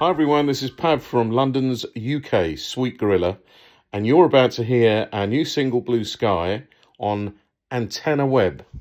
Hi everyone, this is Pav from London's UK Sweet Gorilla, and you're about to hear our new single Blue Sky on Antenna Web.